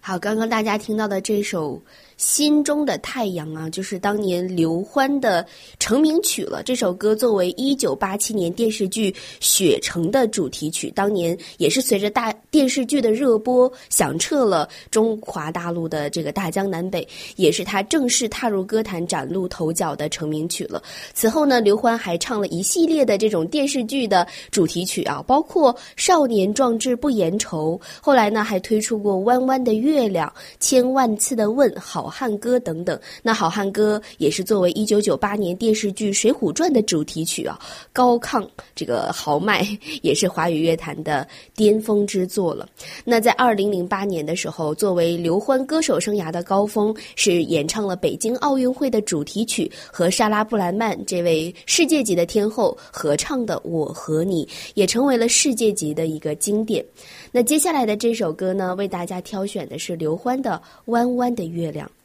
好，刚刚大家听到的这首《心中的太阳》啊，就是当年刘欢的成名曲了。这首歌作为1987年电视剧《雪城》的主题曲，当年也是随着电视剧的热播，响彻了中华大陆的这个大江南北，也是他正式踏入歌坛崭露头角的成名曲了。此后呢，刘欢还唱了一系列的这种电视剧的主题曲啊，包括《少年壮志不言愁》，后来呢还推出过《弯弯的月亮》、千万次的问、好汉歌等等。那好汉歌也是作为1998年电视剧《水浒传》的主题曲啊，高亢这个豪迈，也是华语乐坛的巅峰之作了。那在2008年的时候，作为刘欢歌手生涯的高峰，是演唱了北京奥运会的主题曲，和莎拉布兰曼这位世界级的天后合唱的《我和你》，也成为了世界级的一个经典。那接下来的这首歌呢，为大家挑选的是刘欢的《弯弯的月亮》。